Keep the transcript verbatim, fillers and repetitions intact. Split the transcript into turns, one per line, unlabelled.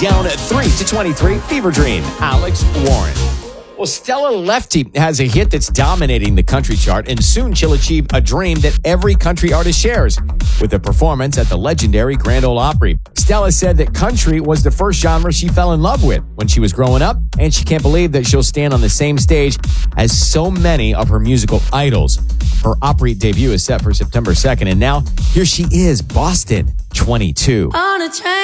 Down three to twenty-three, Fever Dream, Alex Warren. Well, Stella Lefty has a hit that's dominating the country chart, and soon she'll achieve a dream that every country artist shares with a performance at the legendary Grand Ole Opry. Stella said that country was the first genre she fell in love with when she was growing up, and she can't believe that she'll stand on the same stage as so many of her musical idols. Her Opry debut is set for September second, and now here she is, Boston, twenty-two.
On a train.